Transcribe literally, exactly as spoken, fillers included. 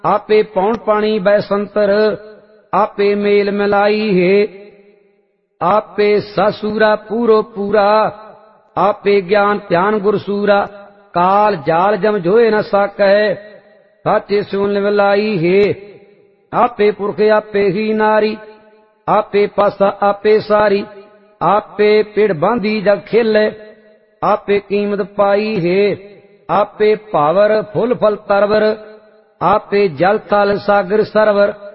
आपे पौन पानी बैसंतर, आपे मेल मिलाई है। आपे ससूरा पूरो पूरा, आपे ज्ञान ध्यान गुरसूरा, काल जाल जम जोए न साकै, साचे सुन मिलाई है। आपे पुरख आपे ही नारी, आपे पासा आपे सारी, आपे पिड़ बांधी जग खेले, आपे कीमत पाई है। आपे पावर फुल फल तरवर, आपे जल थल सागर सरवर,